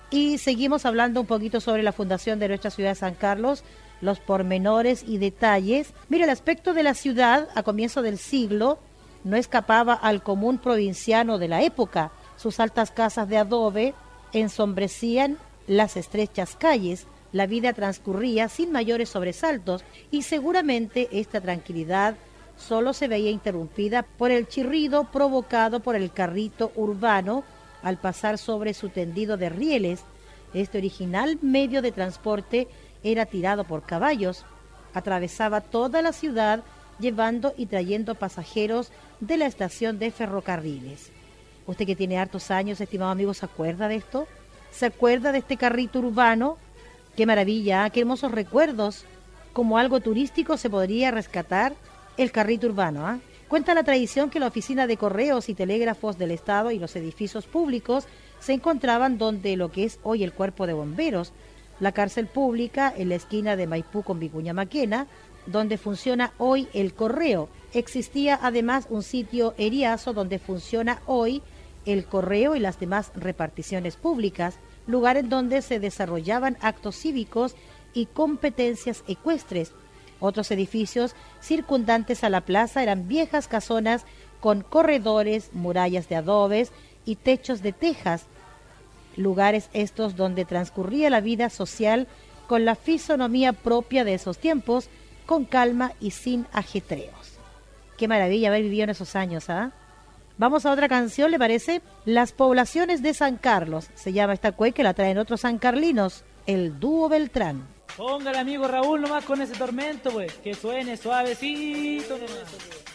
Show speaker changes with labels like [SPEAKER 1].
[SPEAKER 1] Y seguimos hablando un poquito sobre la fundación de nuestra ciudad de San Carlos, los pormenores y detalles. Mira, el aspecto de la ciudad a comienzo del siglo no escapaba al común provinciano de la época. Sus altas casas de adobe ensombrecían las estrechas calles. La vida transcurría sin mayores sobresaltos y seguramente esta tranquilidad solo se veía interrumpida por el chirrido provocado por el carrito urbano al pasar sobre su tendido de rieles. Este original medio de transporte era tirado por caballos. Atravesaba toda la ciudad llevando y trayendo pasajeros de la estación de ferrocarriles. Usted que tiene hartos años, estimado amigo, ¿se acuerda de esto? ¿Se acuerda de este carrito urbano? ¡Qué maravilla! ¡Qué hermosos recuerdos! Como algo turístico se podría rescatar el carrito urbano. Cuenta la tradición que la oficina de correos y telégrafos del Estado y los edificios públicos se encontraban donde lo que es hoy el cuerpo de bomberos, la cárcel pública en la esquina de Maipú con Vicuña Maquena, donde funciona hoy el correo. Existía además un sitio Eriazo donde funciona hoy el correo y las demás reparticiones públicas, lugar en donde se desarrollaban actos cívicos y competencias ecuestres. Otros edificios circundantes a la plaza eran viejas casonas con corredores, murallas de adobes y techos de tejas, lugares estos donde transcurría la vida social con la fisonomía propia de esos tiempos, con calma y sin ajetreos. Qué maravilla haber vivido en esos años, ¿ah? Vamos a otra canción, ¿le parece? Las poblaciones de San Carlos. Se llama esta cueca, la traen otros sancarlinos, el dúo Beltrán.
[SPEAKER 2] Póngale, amigo Raúl, nomás con ese tormento, pues, que suene suavecito nomás.